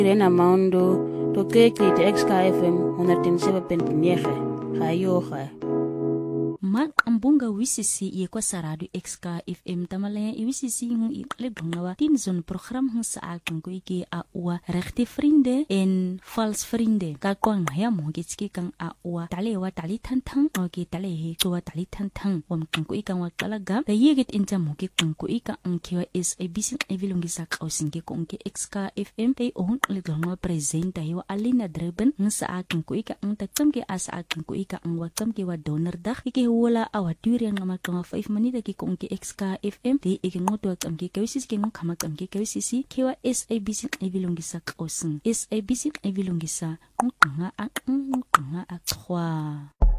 Irena Maundo, Tokekli de XK FM 107.9. Hayoga. Mak ambunga wisisi ye kwa saradu XK FM tamalaya iwisisi ngung iqlebungawa tinzon program hung saakang ko iki aua rechte vriende en vals vriende ka kwang ya mo gitski kang aua talewa tali thantang o ki tale he ko tali thantang om kang ko ikang wa talaga da yegit inta mo ki kang ko ika ang kiwa is ABC evilungi sa kausin ki kong ki XK FM tay ohun qlebungawa presenta yo Alina Dreben ng saakang ko ika ang tatsam ki asa akang ko ika ang watsam ki wa donor dak iki wala awatur yang ngamak mga 5 manita ki kung ki XK FM di ikingotuak am ki kawisi kinong kamak am ki kawisi kiwa SABC evilungi sa kausin SABC evilungi sa nga ak nga